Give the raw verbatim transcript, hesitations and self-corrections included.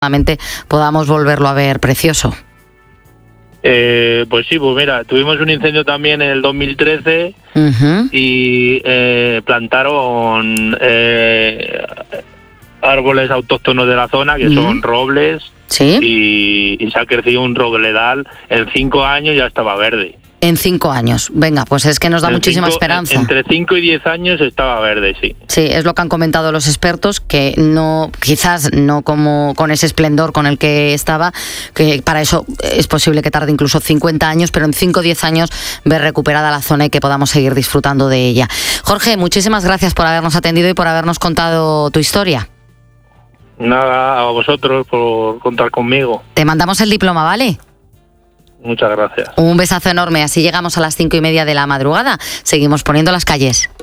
podamos volverlo a ver precioso. Eh, pues sí, pues mira, tuvimos un incendio también en el dos mil trece uh-huh. y eh, plantaron eh, árboles autóctonos de la zona, que uh-huh. son robles, ¿sí? y, y se ha crecido un robledal. En cinco años ya estaba verde. En cinco años. Venga, pues es que nos da en muchísima cinco, esperanza. Entre cinco y diez años estaba verde, sí. Sí, es lo que han comentado los expertos, que no, quizás no como con ese esplendor con el que estaba, que para eso es posible que tarde incluso cincuenta años, pero en cinco o diez años ver recuperada la zona y que podamos seguir disfrutando de ella. Jorge, muchísimas gracias por habernos atendido y por habernos contado tu historia. Nada, a vosotros por contar conmigo. Te mandamos el diploma, ¿vale? Muchas gracias. Un besazo enorme. Así llegamos a las cinco y media de la madrugada. Seguimos poniendo las calles.